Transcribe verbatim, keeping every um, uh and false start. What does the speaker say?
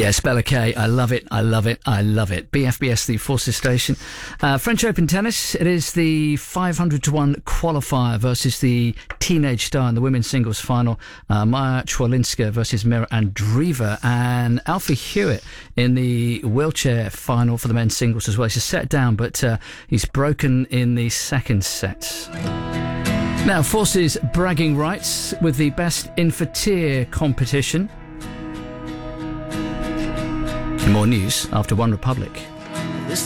Yes, Bella K. I love it. I love it. I love it. B F B S, the Forces Station. Uh, French Open tennis. It is the five hundred to one qualifier versus the teenage star in the women's singles final. Uh, Maja Swialinska versus Mira Andreeva, and Alfie Hewitt in the wheelchair final for the men's singles as well. He's a set down, but uh, he's broken in the second set. Now, Forces bragging rights with the best infantier competition. More news after One Republic.